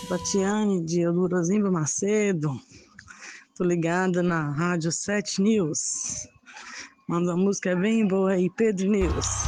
Tatiane de Eudorozimba Macedo. Tô ligada na Rádio 7 News. Manda uma música bem boa aí, Pedro News.